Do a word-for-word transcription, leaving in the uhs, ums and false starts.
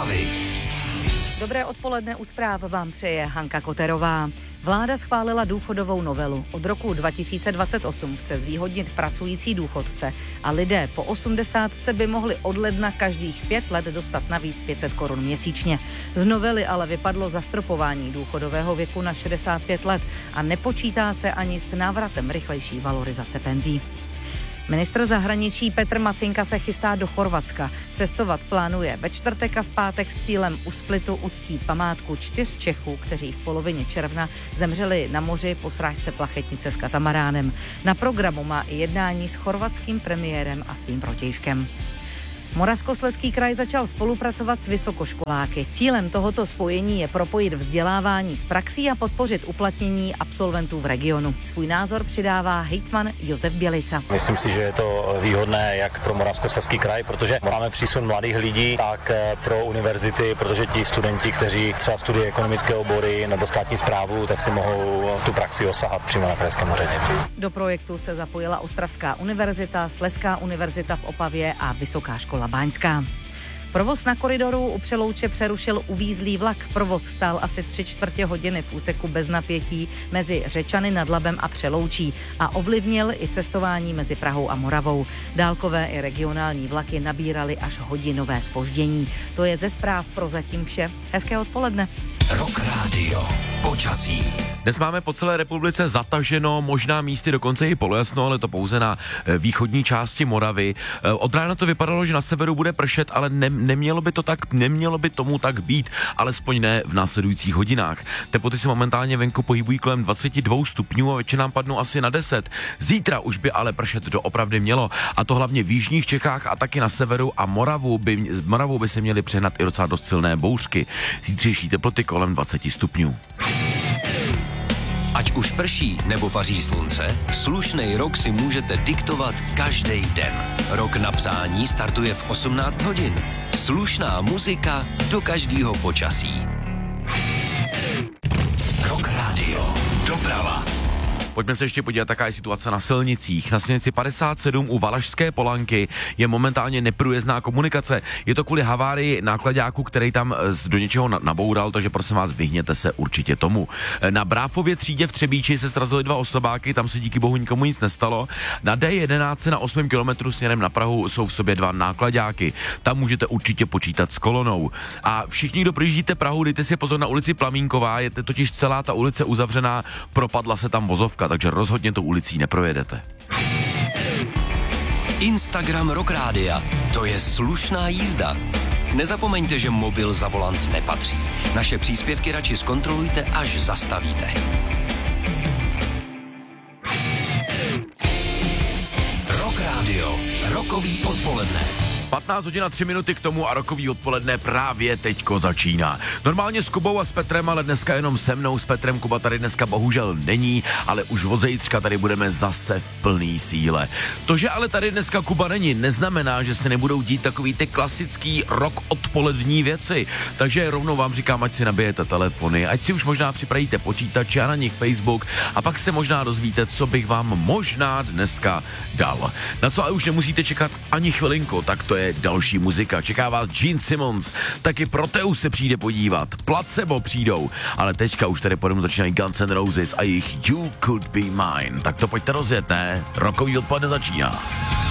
zprávy. Dobré odpoledne, u zpráv vám přeje Hanka Koterová. Vláda schválila důchodovou novelu. Od roku dva tisíce dvacet osm chce zvýhodnit pracující důchodce a lidé po osmdesátce by mohli od ledna každých pět let dostat navíc pět set korun měsíčně. Z novely ale vypadlo zastropování důchodového věku na šedesát pět let a nepočítá se ani s návratem rychlejší valorizace penzí. Ministr zahraničí Petr Macinka se chystá do Chorvatska. Cestovat plánuje ve čtvrtek a v pátek s cílem u Splitu uctít památku čtyř Čechů, kteří v polovině června zemřeli na moři po srážce plachetnice s katamaránem. Na programu má i jednání s chorvatským premiérem a svým protějškem. Moravskoslezský kraj začal spolupracovat s vysokoškoláky. Cílem tohoto spojení je propojit vzdělávání s praxí a podpořit uplatnění absolventů v regionu. Svůj názor přidává hejtman Josef Bělica. Myslím si, že je to výhodné jak pro Moravskoslezský kraj, protože máme přísun mladých lidí, tak pro univerzity, protože ti studenti, kteří třeba studují ekonomické obory nebo státní správu, tak si mohou tu praxi osahat přímo na krajském úřadě. Do projektu se zapojila Ostravská univerzita, Slezská univerzita v Opavě a Vysoká škola Báňská. Provoz na koridoru u Přelouče přerušil uvízlý vlak. Provoz stál asi tři čtvrtě hodiny v úseku bez napětí mezi Řečany nad Labem a Přeloučí a ovlivnil i cestování mezi Prahou a Moravou. Dálkové i regionální vlaky nabíraly až hodinové zpoždění. To je ze zpráv prozatím vše. Hezké odpoledne. Rock Radio. Počasí. Dnes máme po celé republice zataženo, možná místy dokonce i polojasno, ale to pouze na východní části Moravy. Od rána to vypadalo, že na severu bude pršet, ale ne, nemělo by to tak, nemělo by tomu tak být, alespoň ne v následujících hodinách. Teploty se momentálně venku pohybují kolem dvacet dva stupňů a většinám padnou asi na deset. Zítra už by ale pršet doopravdy mělo, a to hlavně v jižních Čechách a taky na severu, a Moravu by, Moravou by se měly přehnat i docela dost silné bouřky. Zítřejší teploty kolem dvacet stupňů. Ať už prší nebo paří slunce, slušnej rok si můžete diktovat každý den. Rok na přání startuje v osmnáct hodin. Slušná muzika do každého počasí. Rock Radio. Doprava. Pojďme se ještě podívat, jaká je situace na silnicích. Na silnici padesát sedm u Valašské Polanky je momentálně neprůjezdná komunikace. Je to kvůli havárii nákladáku, který tam do něčeho naboural, takže prosím vás, vyhněte se určitě tomu. Na Bráfově třídě v Třebíči se srazily dva osobáky, tam se díky bohu nikomu nic nestalo. Na D jedenáct na osm kilometrů směrem na Prahu jsou v sobě dva nákladáky. Tam můžete určitě počítat s kolonou. A všichni, kdo projíždíte Prahu, dejte si pozor na ulici Plamínková, je totiž celá ta ulice uzavřená, propadla se tam vozovka, takže rozhodně tou ulicí neprojedete. Instagram Rock Rádia. To je slušná jízda. Nezapomeňte, že mobil za volant nepatří. Naše příspěvky radši zkontrolujte, až zastavíte. Rock Radio. Rokový odpoledne. patnáct hodin a tři minuty k tomu a rokový odpoledne právě teďko začíná. Normálně s Kubou a s Petrem, ale dneska jenom se mnou. S Petrem Kuba tady dneska bohužel není, ale už od zítřka tady budeme zase v plný síle. To, že ale tady dneska Kuba není, neznamená, že se nebudou dít takový ty klasický rok odpolední věci. Takže rovnou vám říkám, ať si nabijete telefony, ať si už možná připravíte počítače a na nich Facebook a pak se možná dozvíte, co bych vám možná dneska dal. Na co ale už nemusíte čekat ani chvilinku, tak to je další muzika. Čeká vás Gene Simmons, taky Proteus se přijde podívat, Placebo přijdou, ale teďka už tady podem začínají Guns N' Roses a jejich You Could Be Mine. Tak to pojďte rozjet, ne? Rokový odpoledne začíná.